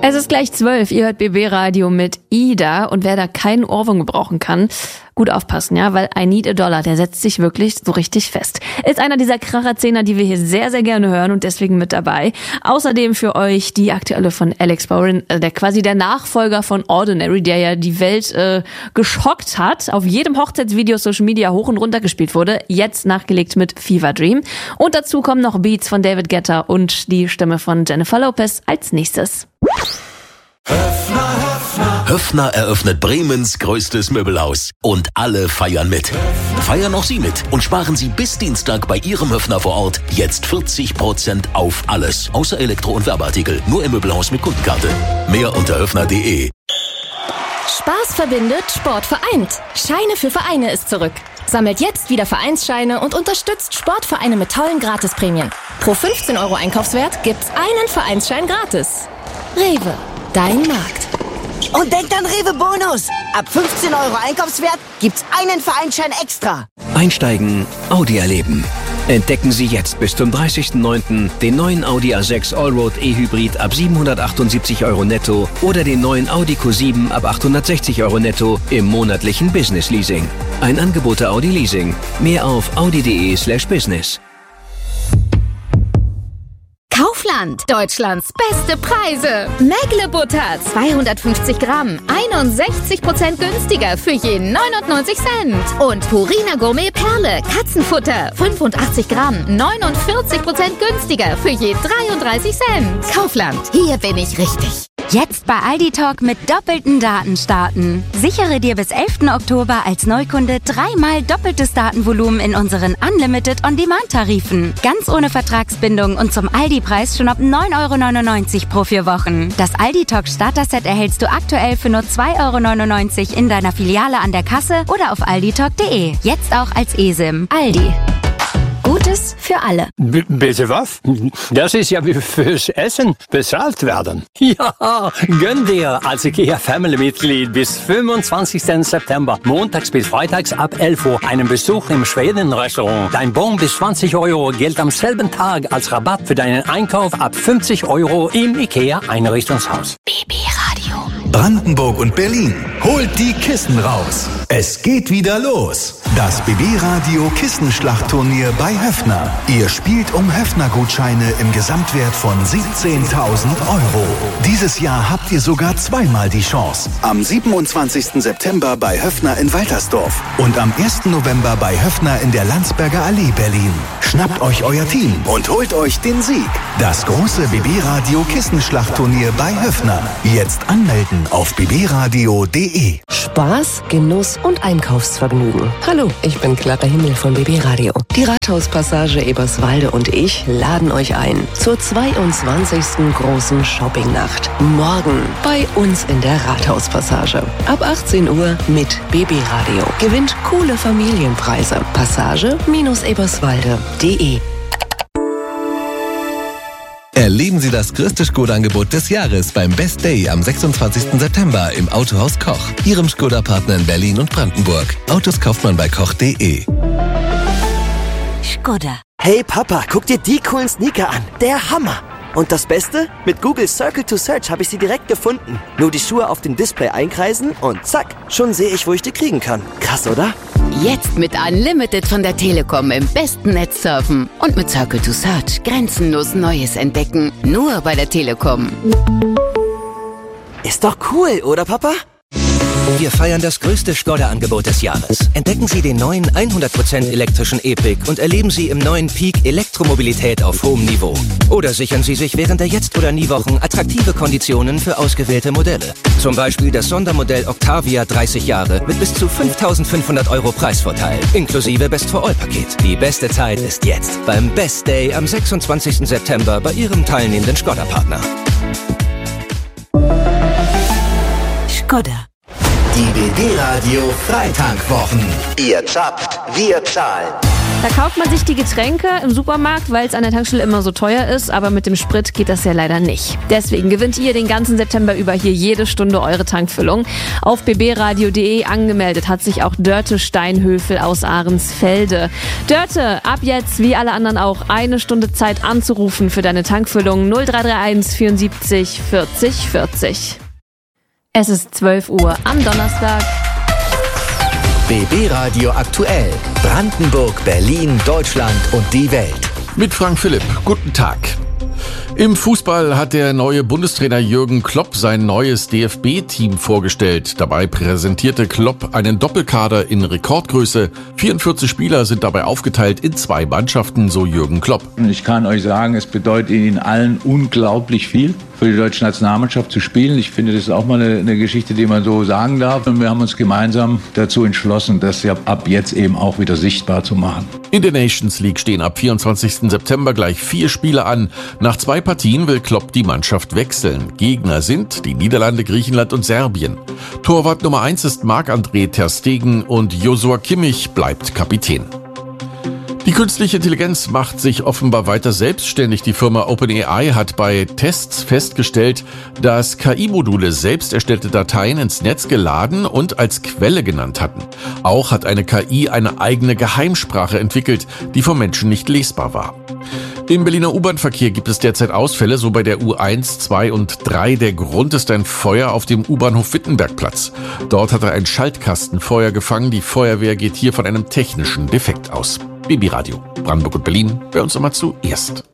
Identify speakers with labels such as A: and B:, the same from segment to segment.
A: Es ist gleich 12, ihr hört BB Radio mit Ida und wer da keinen Ohrwurm gebrauchen kann, gut aufpassen, ja, weil I Need a Dollar, der setzt sich wirklich so richtig fest. Ist einer dieser Kracher-Zehner, die wir hier sehr, sehr gerne hören und deswegen mit dabei. Außerdem für euch die aktuelle von Alex Warren, der quasi der Nachfolger von Ordinary, der ja die Welt geschockt hat, auf jedem Hochzeitsvideo Social Media hoch und runter gespielt wurde, jetzt nachgelegt mit Fever Dream. Und dazu kommen noch Beats von David Guetta und die Stimme von Jennifer Lopez als nächstes.
B: Höffner eröffnet Bremens größtes Möbelhaus und alle feiern mit. Feiern auch Sie mit und sparen Sie bis Dienstag bei Ihrem Höffner vor Ort jetzt 40% auf alles, außer Elektro- und Werbeartikel. Nur im Möbelhaus mit Kundenkarte. Mehr unter höffner.de.
C: Spaß verbindet, Sport vereint. Scheine für Vereine ist zurück. Sammelt jetzt wieder Vereinsscheine und unterstützt Sportvereine mit tollen Gratisprämien. Pro 15 € Einkaufswert gibt's einen Vereinsschein gratis. Rewe, dein Markt.
D: Und denkt an Rewe Bonus. Ab 15 € Einkaufswert gibt's einen Vereinsschein extra.
E: Einsteigen, Audi erleben. Entdecken Sie jetzt bis zum 30.09. den neuen Audi A6 Allroad E-Hybrid ab 778 € netto oder den neuen Audi Q7 ab 860 € netto im monatlichen Business Leasing. Ein Angebot der Audi Leasing. Mehr auf audi.de/business.
C: Kaufland, Deutschlands beste Preise. Mägle-Butter, 250 Gramm, 61% günstiger für je 99 Cent. Und Purina Gourmet Perle, Katzenfutter, 85 Gramm, 49% günstiger für je 33 Cent. Kaufland, hier bin ich richtig.
F: Jetzt bei Aldi Talk mit doppelten Daten starten. Sichere dir bis 11. Oktober als Neukunde 3-mal doppeltes Datenvolumen in unseren Unlimited On-Demand-Tarifen. Ganz ohne Vertragsbindung und zum Aldi-Preis schon ab 9,99 € pro 4 Wochen. Das Aldi Talk Starter-Set erhältst du aktuell für nur 2,99 € in deiner Filiale an der Kasse oder auf alditalk.de. Jetzt auch als eSIM. Aldi. Gutes für alle.
G: Bitte was? Das ist ja wie fürs Essen bezahlt werden. Ja, gönn dir als IKEA-Family-Mitglied bis 25. September, montags bis freitags ab 11 Uhr, einen Besuch im Schweden-Restaurant. Dein Bon bis 20 € gilt am selben Tag als Rabatt für deinen Einkauf ab 50 € im IKEA-Einrichtungshaus.
F: BB Radio.
H: Brandenburg und Berlin. Holt die Kissen raus. Es geht wieder los. Das BB Radio Kissenschlachtturnier bei Höffner. Ihr spielt um Höffner-Gutscheine im Gesamtwert von 17.000 €. Dieses Jahr habt ihr sogar zweimal die Chance. Am 27. September bei Höffner in Waltersdorf und am 1. November bei Höffner in der Landsberger Allee Berlin. Schnappt euch euer Team und holt euch den Sieg. Das große BB Radio Kissenschlachtturnier bei Höffner. Jetzt anmelden auf bbradio.de.
I: Spaß, Genuss und Einkaufsvergnügen. Hallo, ich bin Clara Himmel von BB Radio. Die Rathauspassage Eberswalde und ich laden euch ein zur 22. großen Shoppingnacht. Morgen bei uns in der Rathauspassage. Ab 18 Uhr mit BB Radio. Gewinnt coole Familienpreise. Passage-eberswalde.de.
J: Erleben Sie das größte Skoda-Angebot des Jahres beim Best Day am 26. September im Autohaus Koch, Ihrem Skoda-Partner in Berlin und Brandenburg. Autos kauft man bei koch.de.
F: Skoda.
D: Hey Papa, guck dir die coolen Sneaker an. Der Hammer. Und das Beste? Mit Google Circle to Search habe ich sie direkt gefunden. Nur die Schuhe auf dem Display einkreisen und zack, schon sehe ich, wo ich die kriegen kann. Krass, oder?
K: Jetzt mit Unlimited von der Telekom im besten Netz surfen. Und mit Circle to Search grenzenlos Neues entdecken. Nur bei der Telekom.
D: Ist doch cool, oder Papa?
E: Wir feiern das größte Skoda-Angebot des Jahres. Entdecken Sie den neuen 100% elektrischen E-Pick und erleben Sie im neuen Peak Elektromobilität auf hohem Niveau. Oder sichern Sie sich während der Jetzt- oder Nie-Wochen attraktive Konditionen für ausgewählte Modelle. Zum Beispiel das Sondermodell Octavia 30 Jahre mit bis zu 5.500 € Preisvorteil, inklusive Best-for-All-Paket. Die beste Zeit ist jetzt beim Best Day am 26. September bei Ihrem teilnehmenden Skoda-Partner.
F: Skoda.
H: Die BB Radio Freitankwochen. Ihr zappt, wir zahlen.
A: Da kauft man sich die Getränke im Supermarkt, weil es an der Tankstelle immer so teuer ist, aber mit dem Sprit geht das ja leider nicht. Deswegen gewinnt ihr den ganzen September über hier jede Stunde eure Tankfüllung. Auf bbradio.de angemeldet hat sich auch Dörte Steinhöfel aus Ahrensfelde. Dörte, ab jetzt, wie alle anderen auch, 1 Stunde Zeit anzurufen für deine Tankfüllung 0331 74 40 40. Es ist 12 Uhr am Donnerstag.
E: BB Radio aktuell. Brandenburg, Berlin, Deutschland und die Welt.
L: Mit Frank Philipp. Guten Tag. Im Fußball hat der neue Bundestrainer Jürgen Klopp sein neues DFB-Team vorgestellt. Dabei präsentierte Klopp einen Doppelkader in Rekordgröße. 44 Spieler sind dabei aufgeteilt in 2 Mannschaften, so Jürgen Klopp.
M: Ich kann euch sagen, es bedeutet Ihnen allen unglaublich viel, für die deutsche Nationalmannschaft zu spielen. Ich finde, das ist auch mal eine Geschichte, die man so sagen darf. Und wir haben uns gemeinsam dazu entschlossen, das ja ab jetzt eben auch wieder sichtbar zu machen.
L: In der Nations League stehen ab 24. September gleich 4 Spiele an. Nach 2 Partien will Klopp die Mannschaft wechseln. Gegner sind die Niederlande, Griechenland und Serbien. Torwart Nummer 1 ist Marc-André ter Stegen und Joshua Kimmich bleibt Kapitän. Die künstliche Intelligenz macht sich offenbar weiter selbstständig. Die Firma OpenAI hat bei Tests festgestellt, dass KI-Module selbst erstellte Dateien ins Netz geladen und als Quelle genannt hatten. Auch hat eine KI eine eigene Geheimsprache entwickelt, die vom Menschen nicht lesbar war. Im Berliner U-Bahn-Verkehr gibt es derzeit Ausfälle, so bei der U1, 2 und 3. Der Grund ist ein Feuer auf dem U-Bahnhof Wittenbergplatz. Dort hat ein Schaltkasten Feuer gefangen. Die Feuerwehr geht hier von einem technischen Defekt aus. BB Radio, Brandenburg und Berlin, bei uns immer zuerst.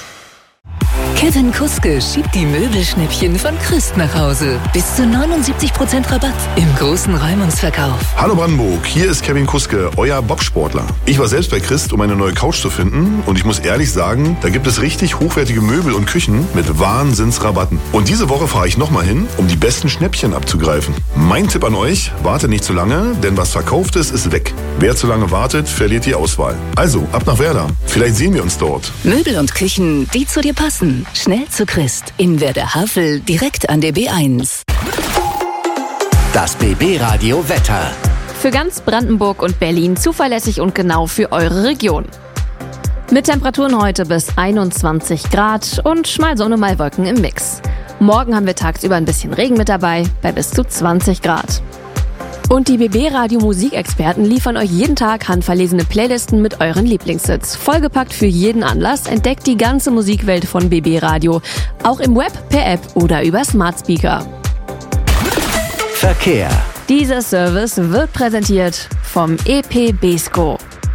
N: Kevin Kuske schiebt die Möbelschnäppchen von Christ nach Hause. Bis zu 79% Rabatt im großen Räumungsverkauf.
O: Hallo Brandenburg, hier ist Kevin Kuske, euer Bobsportler. Ich war selbst bei Christ, um eine neue Couch zu finden und ich muss ehrlich sagen, da gibt es richtig hochwertige Möbel und Küchen mit Wahnsinnsrabatten. Und diese Woche fahre ich nochmal hin, um die besten Schnäppchen abzugreifen. Mein Tipp an euch, wartet nicht zu lange, denn was verkauft ist weg. Wer zu lange wartet, verliert die Auswahl. Also, ab nach Werder. Vielleicht sehen wir uns dort.
N: Möbel und Küchen, die zu dir passen. Schnell zu Christ. In Werder-Havel, direkt an der B1.
E: Das BB Radio Wetter.
A: Für ganz Brandenburg und Berlin zuverlässig und genau für eure Region. Mit Temperaturen heute bis 21 Grad und mal Sonne, mal Wolken im Mix. Morgen haben wir tagsüber ein bisschen Regen mit dabei, bei bis zu 20 Grad. Und die BB-Radio-Musikexperten liefern euch jeden Tag handverlesene Playlisten mit euren Lieblingshits. Vollgepackt für jeden Anlass, entdeckt die ganze Musikwelt von BB Radio. Auch im Web, per App oder über Smart Speaker.
E: Verkehr.
A: Dieser Service wird präsentiert vom EP Besko.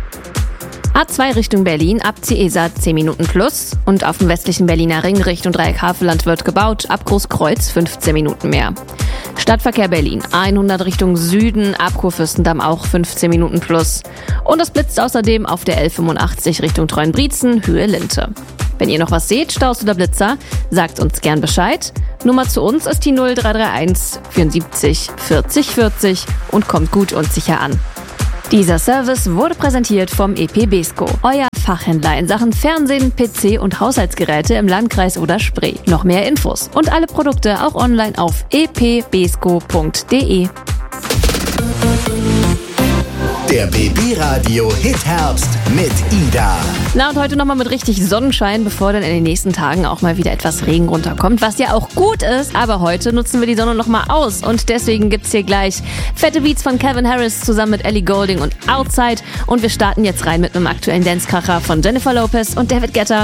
A: A2 Richtung Berlin, ab Ciesa 10 Minuten plus. Und auf dem westlichen Berliner Ring Richtung Dreieck Havelland wird gebaut, ab Großkreuz 15 Minuten mehr. Stadtverkehr Berlin, 100 Richtung Süden, ab Kurfürstendamm auch 15 Minuten plus. Und es blitzt außerdem auf der L85 Richtung Treuenbrietzen, Höhe Linte. Wenn ihr noch was seht, Staus oder Blitzer, sagt uns gern Bescheid. Nummer zu uns ist die 0331 74 40 40 und kommt gut und sicher an. Dieser Service wurde präsentiert vom EP Besko, euer Fachhändler in Sachen Fernsehen, PC und Haushaltsgeräte im Landkreis oder Spree. Noch mehr Infos und alle Produkte auch online auf epbesko.de.
E: Der BB Radio Hit Herbst mit Ida.
A: Na und heute nochmal mit richtig Sonnenschein, bevor dann in den nächsten Tagen auch mal wieder etwas Regen runterkommt, was ja auch gut ist, aber heute nutzen wir die Sonne nochmal aus und deswegen gibt's hier gleich fette Beats von Calvin Harris zusammen mit Ellie Goulding und Outside und wir starten jetzt rein mit einem aktuellen Dance-Kracher von Jennifer Lopez und David Guetta.